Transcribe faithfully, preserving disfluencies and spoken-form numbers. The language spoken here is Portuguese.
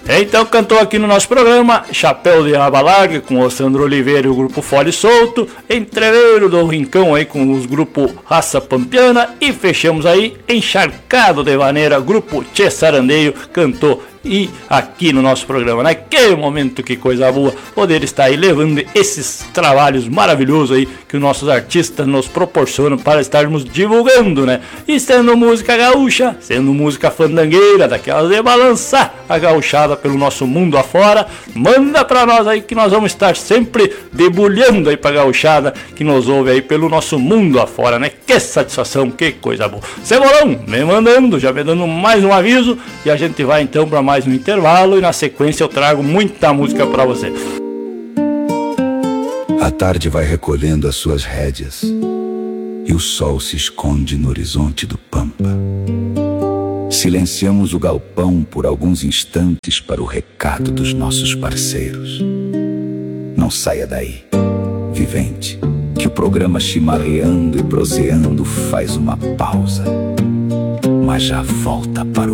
Então cantou aqui no nosso programa Chapéu de Aba Larga com o Sandro Oliveira e o grupo Fole Solto, Entreveiro do Rincão aí com os grupos Raça Pampiana e fechamos aí Encharcado de Vaneira, grupo Tchê Sarandeio, cantou e aqui no nosso programa, naquele momento, que coisa boa poder estar aí levando esses trabalhos maravilhosos aí que os nossos artistas nos proporcionam para estarmos divulgando, né? E sendo música gaúcha, sendo música fandangueira, daquelas de balançar a gauchada pelo nosso mundo afora, manda pra nós aí que nós vamos estar sempre debulhando aí pra gauchada que nos ouve aí pelo nosso mundo afora, né? Que satisfação, que coisa boa. Cebolão, me mandando, já me dando mais um aviso e a gente vai então pra mais mais um intervalo e na sequência eu trago muita música pra você. A tarde vai recolhendo as suas rédeas e o sol se esconde no horizonte do pampa. Silenciamos o galpão por alguns instantes para o recado dos nossos parceiros. Não saia daí, vivente, que o programa chimarreando e proseando faz uma pausa, mas já volta para o